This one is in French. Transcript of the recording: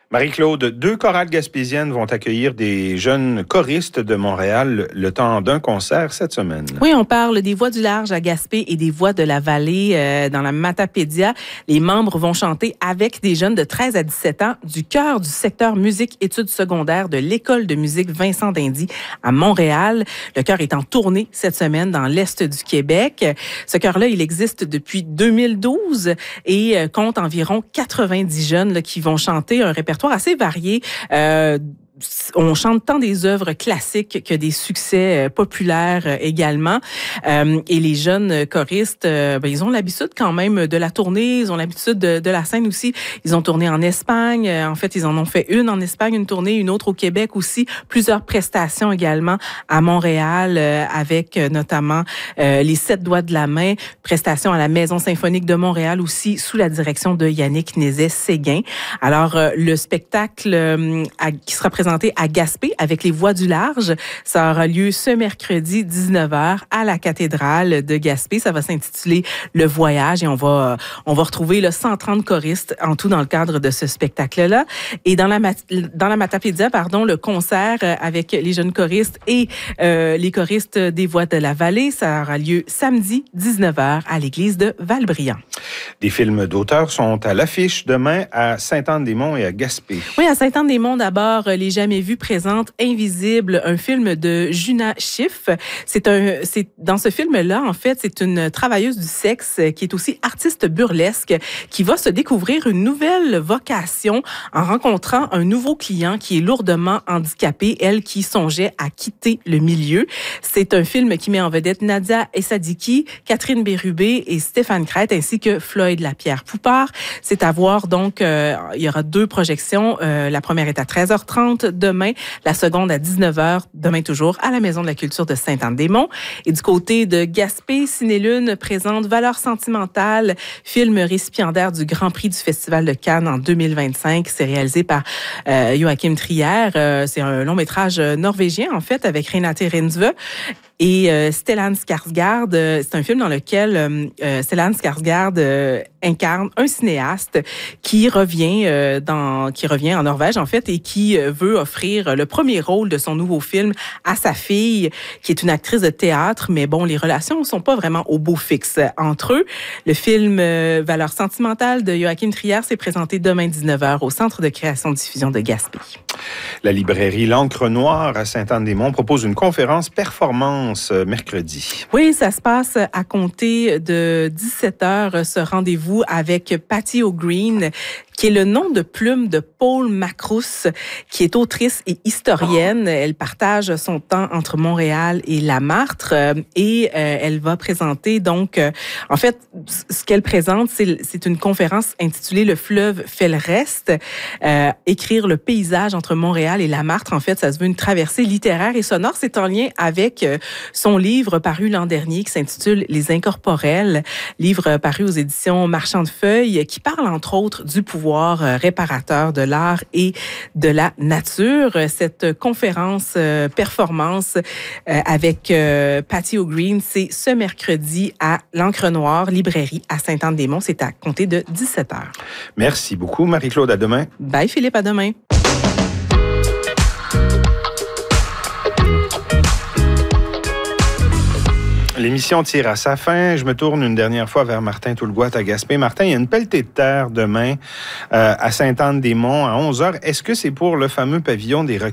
Marie-Claude, 2 chorales gaspésiennes vont accueillir des jeunes choristes de Montréal le temps d'un concert cette semaine. Oui, on parle des Voix du Large à Gaspé et des Voix de la Vallée dans la Matapédia. Les membres vont chanter avec des jeunes de 13 à 17 ans du chœur du secteur musique-études secondaires de l'École de musique Vincent d'Indy à Montréal. Le chœur est en tournée cette semaine dans l'Est du Québec. Ce chœur-là, il existe depuis 2012 et compte environ 90 jeunes là, qui vont chanter un répertoire assez varié. On chante tant des œuvres classiques que des succès populaires également. Et les jeunes choristes, ils ont l'habitude quand même de la tournée, ils ont l'habitude de la scène aussi. Ils ont tourné en Espagne. En fait, ils en ont fait une en Espagne, une tournée, une autre au Québec aussi. Plusieurs prestations également à Montréal avec notamment les 7 doigts de la main. Prestations à la Maison symphonique de Montréal aussi sous la direction de Yannick Nézet-Séguin. Alors, le spectacle qui sera présenté à Gaspé avec les Voix du Large. Ça aura lieu ce mercredi 19h à la cathédrale de Gaspé. Ça va s'intituler Le Voyage et on va retrouver 130 choristes en tout dans le cadre de ce spectacle-là. Et dans la Matapédia, le concert avec les jeunes choristes et les choristes des Voix de la Vallée, ça aura lieu samedi 19h à l'église de Valbriand. Des films d'auteurs sont à l'affiche demain à Sainte-Anne-des-Monts et à Gaspé. Oui, à Sainte-Anne-des-Monts d'abord, Les Jamais Vus présente Invisible, un film de Juna Schiff. Dans ce film-là, en fait, c'est une travailleuse du sexe qui est aussi artiste burlesque qui va se découvrir une nouvelle vocation en rencontrant un nouveau client qui est lourdement handicapé, elle qui songeait à quitter le milieu. C'est un film qui met en vedette Nadia Essadiki, Catherine Bérubé et Stéphane Crête ainsi que Floyd Lapierre-Poupard. C'est à voir donc, il y aura 2 projections. La première est à 13h30 demain, la seconde à 19h demain toujours à la Maison de la Culture de Sainte-Anne-des-Monts. Et du côté de Gaspé, Cinélune présente Valeurs sentimentales, film récipiendaire du Grand Prix du Festival de Cannes en 2025. C'est réalisé par Joachim Trier. C'est un long métrage norvégien en fait avec Renate Reinsve. Et Stellan Skarsgård, c'est un film dans lequel Stellan Skarsgård incarne un cinéaste qui revient en Norvège en fait et qui veut offrir le premier rôle de son nouveau film à sa fille qui est une actrice de théâtre, mais bon, les relations ne sont pas vraiment au beau fixe entre eux. Le film Valeurs sentimentales de Joachim Trier s'est présenté demain 19h au Centre de création-diffusion de Gaspé. La librairie L'Encre Noire à Sainte-Anne-des-Monts propose une conférence performance mercredi. Oui, ça se passe à compter de 17h, ce rendez-vous avec Patty O'Green, qui est le nom de plume de Paul Macrous, qui est autrice et historienne. Elle partage son temps entre Montréal et Lamartre et elle va présenter donc, en fait, ce qu'elle présente, c'est une conférence intitulée « Le fleuve fait le reste », écrire le paysage entre Montréal et Lamartre. En fait, ça se veut une traversée littéraire et sonore. C'est en lien avec son livre paru l'an dernier qui s'intitule « Les incorporels », livre paru aux éditions Marchand de Feuilles, qui parle entre autres du pouvoir réparateur de l'art et de la nature. Cette conférence performance avec Patty O'Green, c'est ce mercredi à l'Encre Noire, librairie à Sainte-Anne-des-Monts. C'est à compter de 17h. Merci beaucoup, Marie-Claude. À demain. Bye, Philippe. À demain. L'émission tire à sa fin. Je me tourne une dernière fois vers Martin Toulgoat à Gaspé. Martin, il y a une pelletée de terre demain à Sainte-Anne-des-Monts à 11h. Est-ce que c'est pour le fameux pavillon des